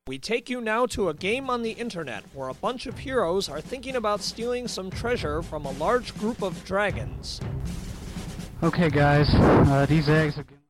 We take you now to a game on the internet where a bunch of heroes are thinking about stealing some treasure from a large group of dragons. Okay guys, these eggs are